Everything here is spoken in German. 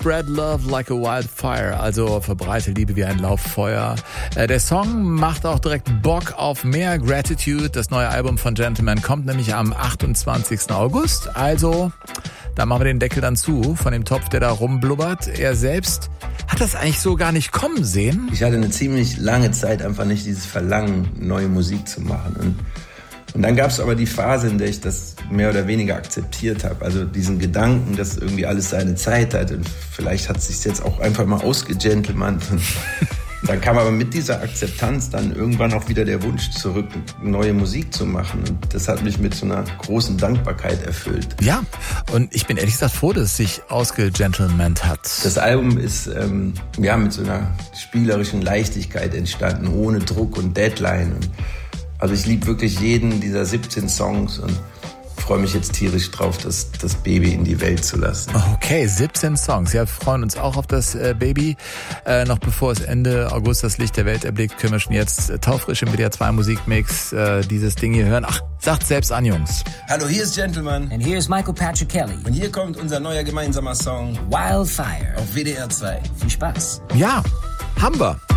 Spread Love Like a Wildfire, also verbreite Liebe wie ein Lauffeuer. Der Song macht auch direkt Bock auf mehr Gratitude. Das neue Album von Gentleman kommt nämlich am 28. August. Also, da machen wir den Deckel dann zu von dem Topf, der da rumblubbert. Er selbst hat das eigentlich so gar nicht kommen sehen. Ich hatte eine ziemlich lange Zeit einfach nicht dieses Verlangen, neue Musik zu machen. Und dann gab es aber die Phase, in der ich das mehr oder weniger akzeptiert habe. Also diesen Gedanken, dass irgendwie alles seine Zeit hat. Und vielleicht hat es sich jetzt auch einfach mal ausgegentlemannt. Dann kam aber mit dieser Akzeptanz dann irgendwann auch wieder der Wunsch zurück, neue Musik zu machen. Und das hat mich mit so einer großen Dankbarkeit erfüllt. Ja, und ich bin ehrlich gesagt froh, dass es sich ausgegentlemant hat. Das Album ist mit so einer spielerischen Leichtigkeit entstanden, ohne Druck und Deadline. Und also ich liebe wirklich jeden dieser 17 Songs und freue mich jetzt tierisch drauf, das Baby in die Welt zu lassen. Okay, 17 Songs. Ja, wir freuen uns auch auf das Baby. Noch bevor es Ende August das Licht der Welt erblickt, können wir schon jetzt taufrisch im WDR 2 Musikmix dieses Ding hier hören. Ach, sagt selbst an, Jungs. Hallo, hier ist Gentleman. And here's Michael Patrick Kelly. Und hier kommt unser neuer gemeinsamer Song Wildfire auf WDR 2. Viel Spaß. Ja, haben wir.